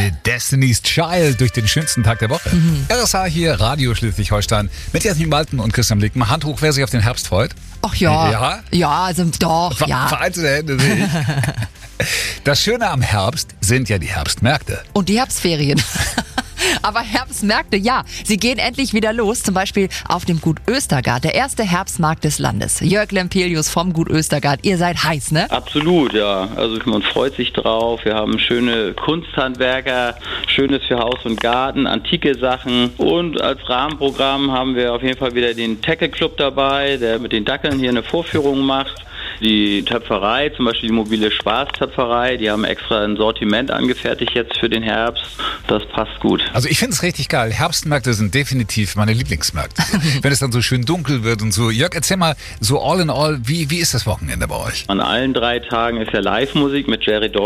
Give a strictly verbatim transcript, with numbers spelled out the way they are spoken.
Destiny's Child durch den schönsten Tag der Woche. Mhm. R S H hier, Radio Schleswig-Holstein mit Jasmin Walten und Christian Blickmann. Hand hoch, wer sich auf den Herbst freut. Ach ja. Ja? Ja, also doch, Ver- ja. Vereinzelte Hände sehe ich. Das Schöne am Herbst sind ja die Herbstmärkte. Und die Herbstferien. Aber Herbstmärkte, ja, sie gehen endlich wieder los. Zum Beispiel auf dem Gut Östergard, der erste Herbstmarkt des Landes. Jörg Lempelius vom Gut Östergard, ihr seid heiß, ne? Absolut, ja. Also man freut sich drauf. Wir haben schöne Kunsthandwerker, Schönes für Haus und Garten, antike Sachen. Und als Rahmenprogramm haben wir auf jeden Fall wieder den Tackle Club dabei, der mit den Dackeln hier eine Vorführung macht. Die Töpferei, zum Beispiel die mobile Spaßtöpferei, die haben extra ein Sortiment angefertigt jetzt für den Herbst. Das passt gut. Also ich finde es richtig geil. Herbstmärkte sind definitiv meine Lieblingsmärkte. Wenn es dann so schön dunkel wird und so. Jörg, erzähl mal, so all in all, wie, wie ist das Wochenende bei euch? An allen drei Tagen ist ja Live-Musik mit Jerry Dawson.